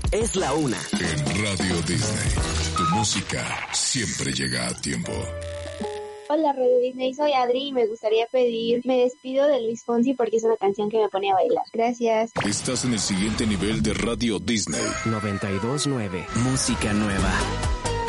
Es la una. En Radio Disney, tu música siempre llega a tiempo. Hola Radio Disney, soy Adri y me gustaría pedir Me despido de Luis Fonsi porque es una canción que me pone a bailar. Gracias. Estás en el siguiente nivel de Radio Disney. 92.9. Música nueva.